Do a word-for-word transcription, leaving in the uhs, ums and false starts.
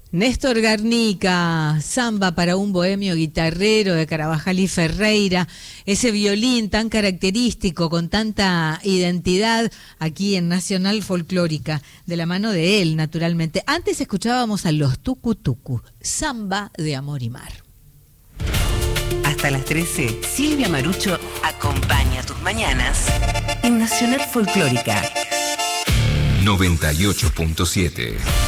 Néstor Garnica, samba para un bohemio guitarrero de Carabajal y Ferreira, ese violín tan característico, con tanta identidad aquí en Nacional Folclórica, de la mano de él, naturalmente. Antes escuchábamos a los Tucu Tucu, samba de amor y mar. Hasta las trece, Silvia Marucho acompaña tus mañanas en Nacional Folclórica noventa y ocho punto siete.